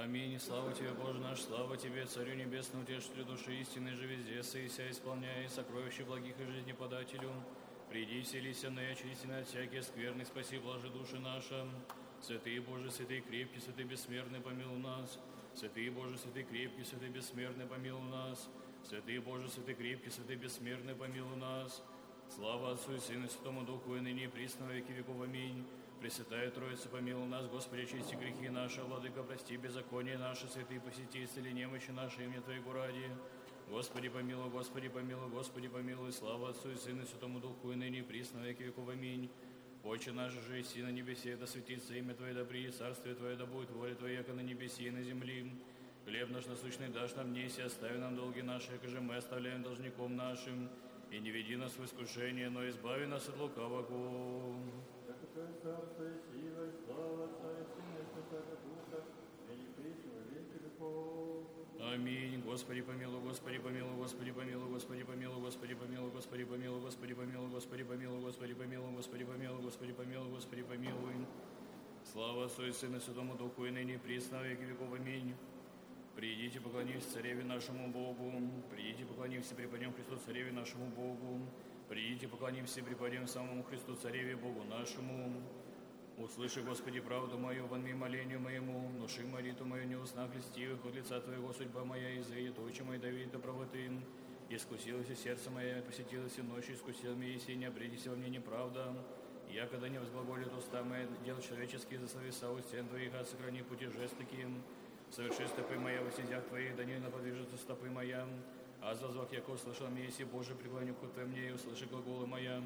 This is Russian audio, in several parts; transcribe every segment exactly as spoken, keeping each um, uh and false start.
Аминь. Слава Тебе, Боже наш, слава Тебе, Царю Небесному, Утешителю души истины, же везде, сыся, исполняя сокровища благих и жизнеподателю. Приди, вселися, на очисти от всякие скверны, спаси, блажи души наши. Святые Боже, святые крепкий, святые бессмертный, помилуй нас. Святые Боже, святые крепкий, святые бессмертный, помилуй нас. Святые Боже, святые крепкий, святые бессмертный, помилуй нас. Слава Отцу и Сыну и Святому Духу, и ныне и присно во веки веков. Аминь. Пресвятая Троица, помилуй нас, Господи, очисти грехи наши, Владыка, прости беззаконие наши, святые посети, исцели немощи наши, имя Твоего ради. Господи, помилуй, Господи, помилуй, Господи, помилуй. Слава Отцу и Сыну и Святому Духу, и ныне и присно во веки веков. Аминь. Отче наш же, иси на небесе, да светится имя Твое, да приидет царствие Твое, да будет воля Твоя, яко на небесе и на земле. Хлеб наш насущный дашь нам днесь, и остави нам долги наши, как же мы оставляем должником нашим. И не веди нас в искушение, но избави нас от лукавого. Аминь. Господи помилуй, Господи помилуй, Господи помилуй, Господи помилуй, Господи помилуй, Господи помилуй, Господи помилуй, Господи помилуй, Господи помилуй, Господи помилуй, Господи помилуй, Господи помилуй. Слава Отцу и Сыну и Святому Духу, и ныне и присно во веки веков. Аминь. Придите, поклонимся Цареве нашему Богу. Придите, поклонимся, преподем Христу Цареве нашему Богу. Придите, поклонимся, преподем самому Христу Цареве Богу нашему. Услыши, Господи, правду мою, вонми молению моему, внуши молитву мою не уснах льстивых, от лица Твоего судьба моя, изыдет очи мои, Давид, да правоты. Искусилось и сердце мое, посетилось и ночь, искусил меня, и не обредися во мне неправда. Я, когда не возглаголит уста мои, дел человеческие, за словеса у стен Твоих, а сохрани пути жестокие. Соверши стопы моя во сетях Твоих, да не наподвижутся стопы моя. А за звук, яко услышал меня, если Боже, преклоню к Твоему мне, и услыши глаголы моя.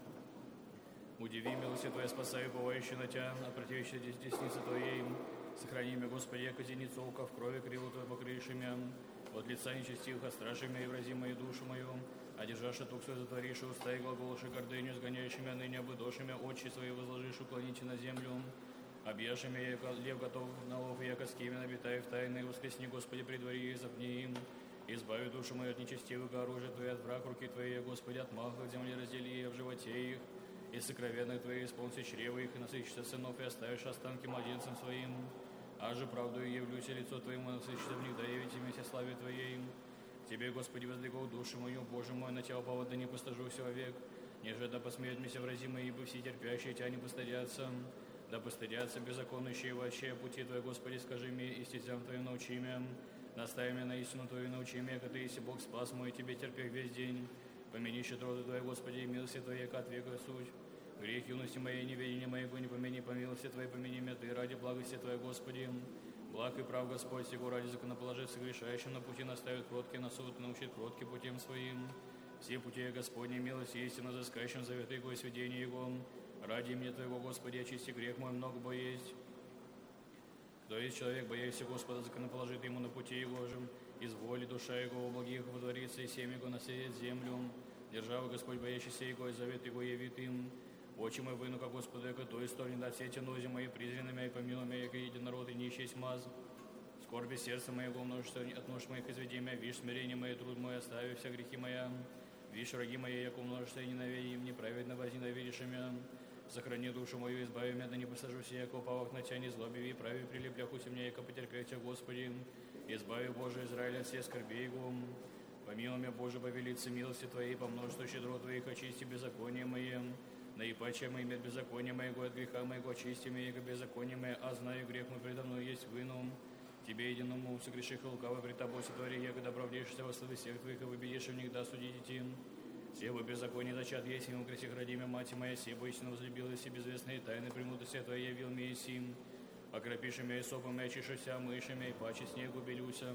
Удиви, милости Твоя, спасай, уповающий на Тя, от противящей десницы Твоей. Сохрани меня, Господи, яко зеницу ока в крови крылу Твою покрывши меня. От лица нечестивых отстражи меня и врази мою душу мою. Одержаши тук свой затвориши уста и глаголоши гордыню, сгоняющими меня ныне обыдошими, очи свои возложишь, уклоните на землю. Объяши меня, лев готов на лов, яко с кеми набитая в тайны, воскресни, Господи, при дворе и запни им. Избави душу мою от нечестивого оружия Твоей, от враг руки Твоей, Господи, от махов земли раздели, в животе их. И сокровенных Твоих исполнится чрево их, и насыщется сынов, и оставишь останки младенцам своим. А же правду и явлюсь, и лицо Твоему насыщется в них, да явите вместе славе Твоей. Тебе, Господи, возлегал душу мою, Боже мой, на Тя упал, да не постыжуся вовек. Неже да посмеют меня врази мои, ибо все терпящие Тя не постыдятся. Да постыдятся беззаконнущие вообще пути Твои, Господи, скажи мне, и стезям Твоим научи меня. Настави меня на истину Твою, научи меня, как Ты, если Бог спас мой, Тебе терпех весь день. Помяни щедроты Твоей, Господи, и милости Твоей, как от века суть. Грех юности моей, неведения моего, не помяни, по милости Твоей, помяни меня Ты, ради благости Твоей, Господи. Благ и прав Господь, сего ради законоположить согрешающим на пути наставит кроткие на суд, научит кротким путем своим. Все пути Господней милости, истинно взыскающим завета Его и сведения Его. Ради мне Твоего, Господи, очисти грех мой, много бо есть. Кто есть человек, боящийся Господа, законоположит ему на пути Его же. Изволи душа Его во благих водворится, и семя Его населит землю. Держава Господь, боящийся Его, и завет Его явит им. Очи мой выну, как Господу, яко то истории да все эти нози мои презренными, и помилуй меня, яко единород, и не исчесть маз. Скорби сердца моего множество от нож моих изведи меня, вишь смирение мое, труд мой, остави все грехи моя. Вишь враги мои, яко множество и ненавидя им, неправедно возненавидишь меня. Сохрани душу мою, избави меня, да не посажусь, яко упавах на Тя, не злобиви, прави прилепляхуся меня, яко потерпя Тя, Господи. Избави, Боже, Израиля, от все скорби Его. Помилуй меня, Боже, по велице милости Твоей, по множеству щедрот Твоих, очисти беззаконие мое. Наипаче моим от беззакония моего, от греха моего, очисти меня, яко беззаконие мое, а знаю, грех мой предо мной есть выну. Тебе, единому, согреших и лукавый пред Тобой сотвори, яко добровдешься во славе всех Твоих, и выбедишь в них, да судить идти. Все бы беззаконие зачат есть, и укреси родимя, мать моя, все бы истинно возлюбилась, и безвестные тайны премудрости Твоей явил мне и сим. Окропиши меня и сопом, и очишися, мышами, и паче снегу белюся.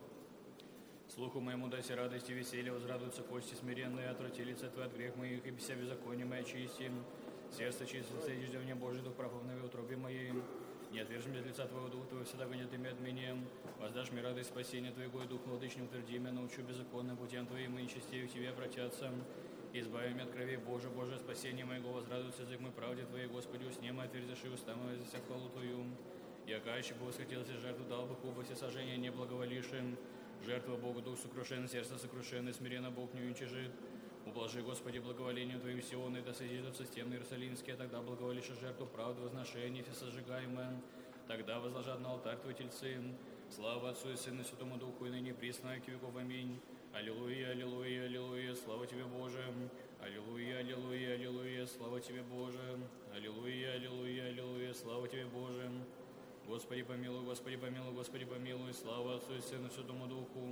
Слуху моему дайся радость и веселье, возрадуются кости смиренные, отврати лица Твои от грех моих, и вся беззаконие мое очисти. Сердце чистое, следишь в мне, Божий Дух, правовной в утробе моей. Не отвержи меня от лица Твоего Духа Твоего, всегда гонят имя от меня. Воздашь мне радость спасения Твоего, и Дух владычный утверди меня, научу беззаконным путям Твоим, и нечестивых к Тебе обратятся. Избави меня от крови, Боже, Боже, спасение моего, возрадуется язык мой правде Твоей, Господи, усни мой, отверзишь и уста мои за вся хвалу Твою. Яка еще бы восхотелся жертву, дал бы кубы все сожжения не благоволившим. Жертва Богу, Дух сокрушен, сердце сокрушен, и смиренно Бог не уничижит. Ублажи, Господи, благоволению Твоим Сионы, да созидутся стены Иерусалимские, тогда благоволишь жертву правды, возношения, все сожигаемое. Тогда возложат на алтарь твой тельцы. Слава Отцу и Сыну и Святому Духу, и ныне присно и веки веков. Аминь. Аллилуйя, аллилуйя, аллилуйя, слава тебе, Боже. Аллилуйя, аллилуйя, аллилуйя, слава тебе, Боже. Аллилуйя, аллилуйя, аллилуйя, слава тебе, Боже. Господи помилуй, Господи помилуй, Господи помилуй, слава Отцу и Сыну и Святому Духу.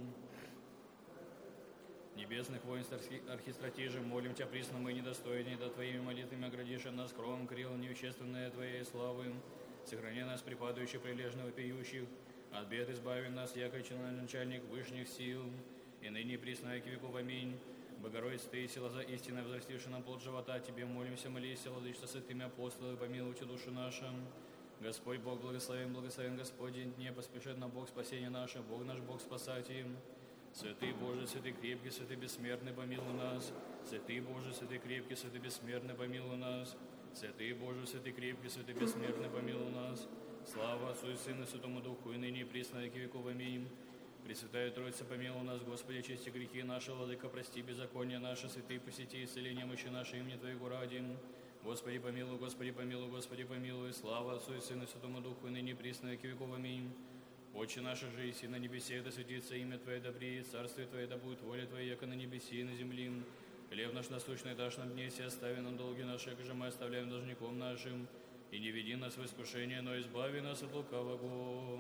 Небесных воинств архистратижи, молим Тебя, присно мы недостойны, да Твоими молитвами оградишь нас кровом крил невещественной Твоей славы. Сохрани нас, припадающих, прилежно вопиющих, от бед избави нас, яко начальник вышних сил, и ныне присно веки веков. Аминь. Богородица, Ты, сила за истинно возрастивши нам плод живота, Тебе молимся, молись, владычица святыми апостолы, помилуйте душу нашу. Господь Бог благословен, благословен Господень, не поспешит на Бог спасение наше, Бог наш, Бог спасатель. Святый Боже, святый крепкий, святый бессмертный, помилуй нас. Святый Боже, святый крепкий, святый бессмертный, помилуй нас. Святый Боже, святый крепкий, святый бессмертный, помилуй нас. Слава Отцу и Сыну и Святому Духу, и ныне и присно веки веков. Аминь. Пресвятая Троица, помилуй нас, Господи, очисти грехи наши, Владыка, прости беззакония наши, святые посети, исцеления мощи наши, имени Твоего ради. Господи, помилуй, Господи, помилуй, Господи, помилуй. Слава Отцу и Сыну и Святому Духу, и ныне и присно веки веков. Аминь. Отче наша же, и на небесе, да светится имя Твое, да приедет царствие Твое, да будет воля Твоя, яко на небесе и на земле. Хлеб наш насущный дашь нам днесь, и остави нам долги наши, как же мы оставляем должником нашим. И не веди нас в искушение, но избави нас от лукавого.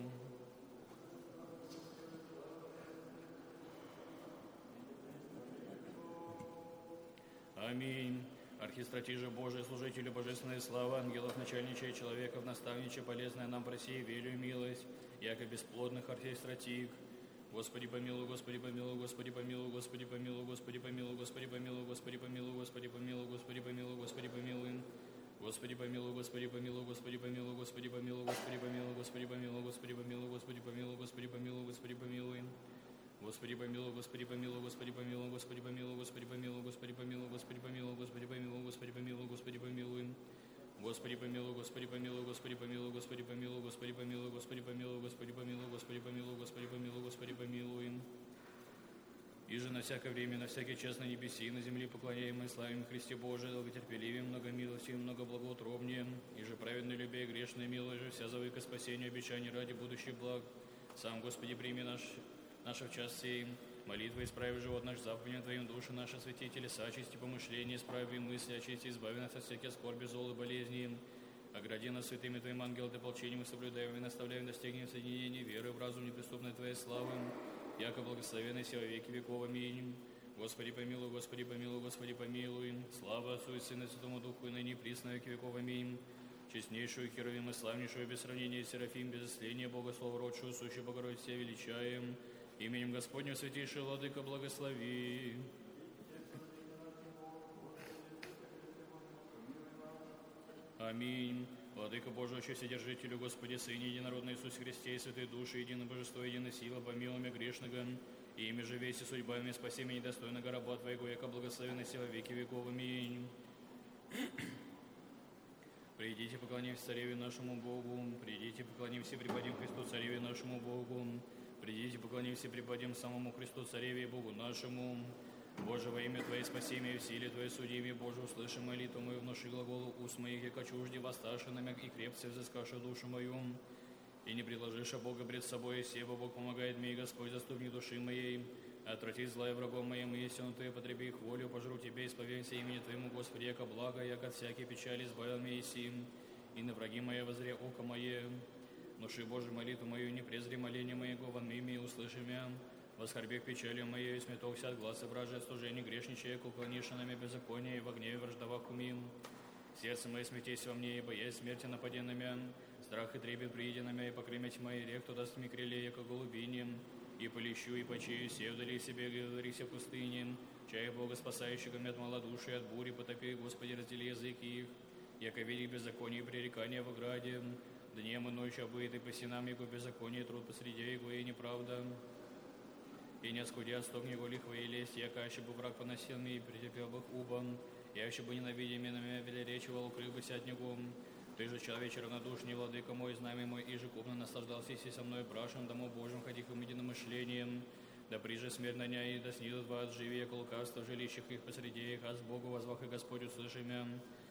Аминь. Архистратиже Божий, служителю божественной славы, ангелов, начальничая человеков, наставничая, полезная нам России, велю и милость, яко бесплодных архистратик. Господи помилуй, Господи помилуй, Господи помилуй, Господи помилуй, Господи помилуй, Господи помилуй, Господи помилуй, Господи помилуй, Господи помилуй, Господи помилуй. Господи помилуй, Господи помилуй, Господи помилуй, Господи помилуй, Господи помилуй, Господи помилуй, Господи помилуй, Господи помилуй, Господи помилуй, Господи помилуй. Господи помилуй, Господи помилуй, Господи помилуй, Господи помилуй, Господи помилуй, Господи помилуй, Господи помилуй, Господи помилуй, Господи помилуй, Господи помилуй. Господи помилуй, Господи помилуй, Господи помилуй, Господи помилуй, Господи помилуй, Господи помилуй, Господи помилуй, Господи помилуй, Господи помилуй, Господи помилуй. И же на всякое время, на всякий час на небеси и на земле поклоняемые славим Христе Божие, долготерпеливее, многомилостивее, многоблагоутробнее, и же праведно любя и грешно мило, же вся завыка спасения, обещаний ради будущих благ. Сам, Господи, прими наш наша в час сей, молитва исправи живот наш, заповедям Твоим души наши, святители, сочисти помышления, исправи мысли, очисти, избави нас от всяких скорби, зол и болезней. Огради нас святыми Твоим ангелом, ты ополчением и соблюдаем, и наставляем, достигнем соединения веры в разум неприступной Твоей славы, яко благословенный сей во веки веков. Аминь. Господи помилуй, Господи помилуй, Господи помилуй. Слава Отцу и Сыну и Святому Духу, и ныне и присно веки веков. Аминь. Честнейшую Херувим и славнейшую без сравнения Серафим, без исцеления Бога Слова родшую, сущую Богородицу Тебя величаем. Именем Господним, святейший Владыка, благослови. Аминь. Владыка Божий, Отче Вседержителю, Господи, Сыне Единородный Иисус Христе, и Святой Души, единое Божество, единая сила, помилуй меня грешного, и ими же весь и судьбами спаси меня недостойного раба Твоего, яко благословенный сила веки веков. Аминь. Придите, поклонимся Цареве нашему Богу, придите, поклонимся и преподим Христу Цареве нашему Богу. Придите, поклонимся и преподим самому Христу, Цареве и Богу нашему. Боже, во имя Твое спаси меня, в силе Твоей суди меня, Боже, услыши молитву мою, внуши глаголу уст моих, яко чужди восставши на меня и крепце взыскавши душу мою. И не предложишь Бога пред собой, и себо Бог помогает мне, и Господь заступник души моей. Отврати злая врагом моим, и если он Твоей потреби их волю, пожру Тебе, исповемся имени Твоему, Господи, яко благо, яко от всякой печали избавил меня Иси, и на враги мои возре око мое. Внуши, Боже, молитву мою, не презри моление моего, во имя услыши меня. Восхорби к печалью моей, сметохся от глаз и вражи, от служения грешничая, уклонишься на меня беззаконие, и в гневе враждовах умим. Сердце мое смятись во мне, и боясь смерти напади на меня. Страх и трепет прииди на меня, и покрымя тьма, и рек, кто даст мне крылья, яко голубинем. И полещу, и почею, се вдали себе, говорися в пустыне. Чай Бога, спасающего меня от малодушия, от бури, потопи, Господи, раздели языки их. Яко види беззаконие и пререкания в ограде. Днем и ночью обыты по синам его беззаконие, труд посреди его и неправда. И не оскудя сток него лихва и лесть, яко аще бы враг поносил мне, и претерпел бы убан. Я аще бы ненавидя меня, на меня велеречивал, укрыл бы ся от него. Ты же, человече равнодушный, владыка мой, знамя мой, и же купно наслаждался и со мной прашем, домов Божьим, ходихом единомышлением. Да приже смерть на ня, и да снидут вас, живи, яко лукавство в жилищах их посреди их, а с Богу возвах и Господь услыши мя.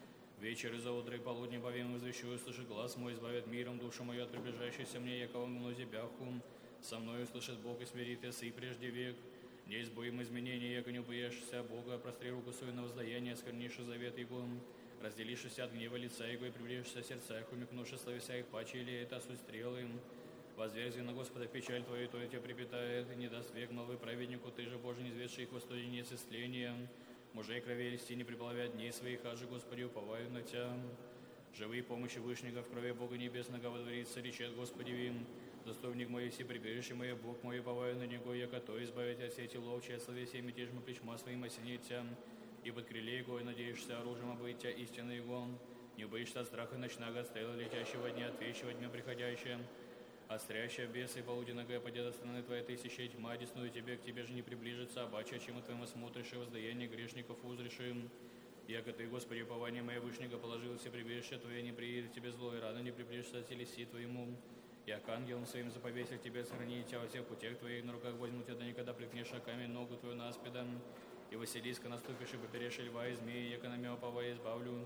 Вечер из-за утра и полудня повем возвещу, слышит глаз мой, избавит миром душу мою от приближающейся мне, яко мнозе бяху. Со мною услышит Бог и смирит ясы прежде век. Не избоим изменения, яко не убояшься Бога, простри руку свою на воздаяние, сквернишь завет Его. Разделишься от гнева лица Его и приближишься сердца их, умекнувши славися их паче, или это суть стрелы. Возверзи на Господа печаль Твою, то и тебя припитает, и не даст век молвы праведнику, Ты же, Боже, низведший их во студени исцеления. Мужей крови листи не приплавят дней своих, аже, Господи, уповаю на Тя. Живые помощи вышника в крови Бога Небесного водворится, речет Господи им. Заступник мой, все прибежище мое, Бог мой, уповаю на Него, яко то избавить от сети ловчей, от словесия мятежма плечма своим осенит Тя. И под крыле Его, и надеешься оружием обыть Тя истины Его. Не боишься от страха ночного, от стрела летящего дня, от вещего дня приходящего. Острящая беса и полуденная падет от страны Твоей тысячи, тьма одесную Тебе, к Тебе же не приближится, обаче, чему Твоему смотришь, и воздаяние грешников узрешим. Яко Ты, Господи, упование мое вышника положил все прибежище Твое, не приедет Тебе зло, и рано не приближишься от телеси Твоему. Яко ангелом своим заповесил Тебе, сохранить Тебя во всех путях Твоих, на руках возьму Тебя, да никогда прикнешь о камень ногу Твою на аспида. И Василиска наступишь, и поперешь льва и змеи, яко на мя уповая избавлю.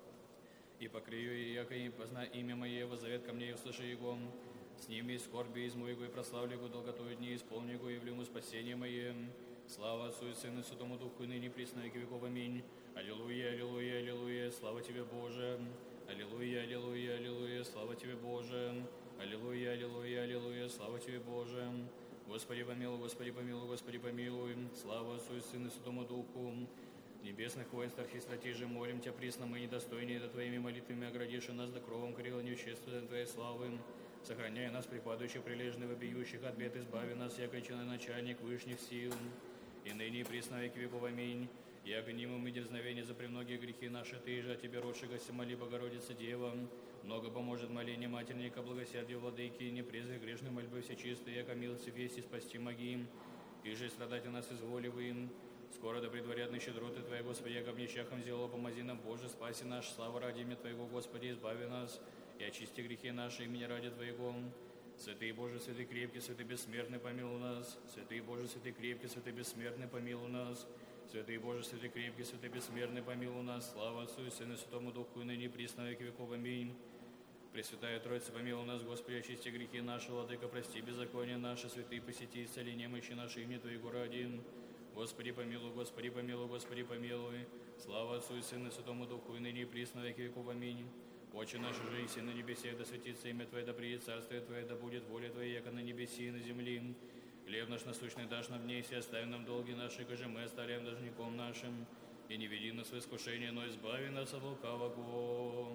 И покрию, и яко и позна имя Мое, воззовет ко мне, и услыши Его. С ними из скорби изму Его, и прославлю Его долготою дни, исполню Его, и явлю Ему спасение Мое. Слава Отцу и Сыну и Святому Духу, и ныне присно веки веков. Аминь. Аллилуйя, аллилуйя, аллилуйя, слава Тебе, Боже. Аллилуйя, аллилуйя, аллилуйя, слава Тебе, Боже. Аллилуйя, аллилуйя, аллилуйя, слава Тебе, Боже. Господи помилуй, Господи помилуй, Господи помилуй. Слава Отцу и Сыну и Святому Духу. Небесных воинств, архистратей же, молим Тебя, присно мы недостойнее, да Твоими молитвами оградишь нас до кровом крила невещественной Твоей славы. Сохраняй нас, припадающих прилежных, вопиющих от бед, избави нас, яко начальник вышних сил. И ныне и присно веки веков. Аминь. Яко немым и дерзновение за премногие грехи наши, Ты же, о Тебе, родшегося, моли, Богородица Дева. Много поможет моление матерника, благосердие владыки, не презри грешной мольбы все чистые, яко милостив есть и спасти моги. И же страдать у нас изволивы им. Скоро да предварят щедроты Твоя, Господи, яко обнищахом взяло, помози нам, Боже, спаси наш, слава ради имя Твоего, Господи, избави нас, и очисти грехи наши имени ради Твоего. Святый Боже, святый крепкий, святый бессмертный, помилуй нас. Святый Боже, святый крепкий, святый бессмертный, помилуй нас. Святый Боже, святый крепкий, святый бессмертный, помилуй нас. Слава Отцу и Сыну и Святому Духу, и ныне и присно веки веков. Аминь. Пресвятая Троица, помилуй нас, Господи, очисти грехи наши, Владыка, прости беззакония наши, святые посети, исцели немощи наши, имени Твоего ради. Господи, помилуй, Господи, помилуй, Господи, помилуй. Слава Отцу и Сыну и Святому Духу, и ныне и присно веки веков. Аминь. Отче наш же, и на небесе, да светится имя Твое, да приедет царствие Твое, да будет воля Твоя, яко на небеси и на земле. Хлеб наш насущный дашь нам дней, и остави нам долги наши, каже мы оставляем должником нашим. И не веди нас в искушение, но избави нас от лукавого.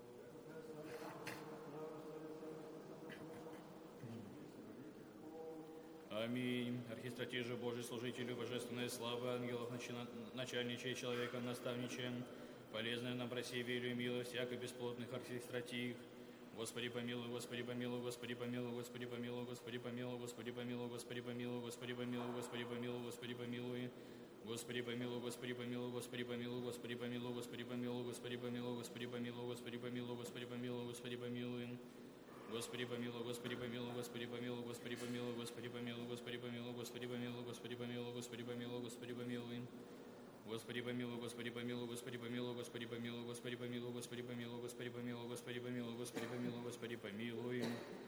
Аминь. Архистратей же Божий, служителю божественной славы, ангелов, начальничай человеком, наставничаем, полезная нам проси верю и милость, яко бесплотных архистратих. Господи помилуй, Господи помилуй, Господи помилуй, Господи помилуй, Господи помилуй, Господи помилуй, Господи помилуй, Господи помилуй, Господи помилуй, Господи помилуй. Господи помилуй, Господи помилуй, Господи помилуй, Господи помилуй, Господи помилуй, Господи помилуй, Господи помилуй, Господи помилуй, Господи помилуй, Господи помилуй. Господи помилуй, Господи помилуй, Господи помилуй, Господи помилуй, Господи помилуй, Господи помилуй, Господи помилуй, Господи помилуй, Господи помилуй, Господи помилуй. Господи помилуй, Господи помилуй, Господи помилуй, Господи помилуй, Господи помилуй, Господи помилуй, Господи помилуй, Господи помилуй, Господи помилуй, Господи помилуй.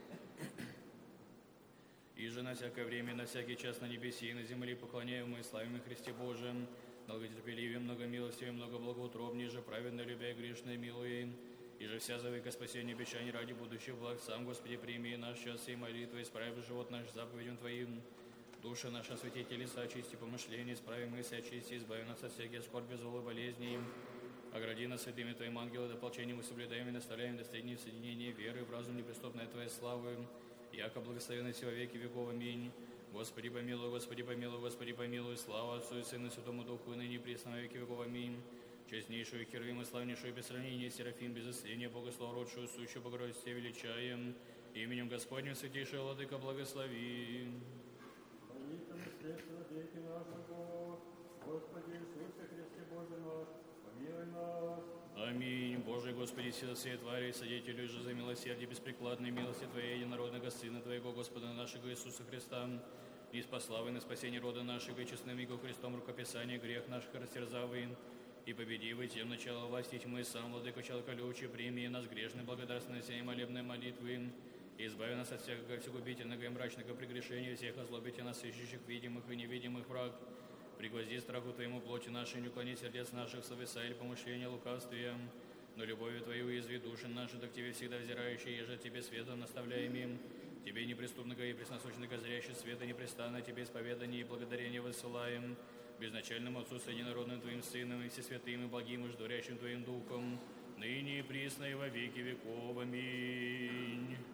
И же на всякое время, на всякий час на небесе и на земле поклоняем мы и славим Христе Божием, долготерпеливым, многомилостивым, многоблагоутробней же, праведно любя и грешно милуя. И же вся завыка спасения обещаний ради будущих благ, сам, Господи, прими наш час и молитвы, исправив живот наш заповедям Твоим. Душа наша, святите лица, очисти помышления, исправи мысли, очисти, избави нас от всяких скорби, зло и болезней. Огради нас святыми Твоим ангелом, до ополчения мы соблюдаем и наставляем до средней соединения веры в разум неприступной Твоей славы, яко благословенный во веки веков. Аминь. Господи помилуй, Господи помилуй, Господи помилуй, слава Отцу и Сыну и Святому Духу, и ныне и присно во веки веков. Аминь. Честнейшую Херувим и славнейшую без сравнения Серафим, без исцеления, Богослов, родшую, сущую Богородицу величаем, именем Господним святейший Владыка благослови. Господи Иисусе Христе Боже наш, помилуй нас. Аминь. Боже Господи, все твари, содействуй же за милосердие беспрекладной милости Твоей, единородного Сына Твоего, Господа нашего Иисуса Христа, и спасла на спасение рода нашего, и честным Его Христом рукописание грех наших растерзавый, и победи вы тем начало власти тьмы, сам, владыка колючий, прими нас грешны, благодарственные сей молебные молитвы, избави нас от всякого всегубительного и мрачного прегрешения, всех озлобите нас, ищущих видимых и невидимых враг. Пригвозди страху Твоему плоти нашей, не уклони сердец наших, совеса или помышления лукавствия. Но любовью Твою уязви души наши, так Тебе всегда взирающие, еже Тебе светом наставляем им. Тебе неприступного и пресносущного зрящий света непрестанно Тебе исповедание и благодарение высылаем. Безначальному Отцу с единородным Твоим Сыном и всесвятым и благим и ждурящим Твоим Духом, ныне и присно и во веки веков. Аминь.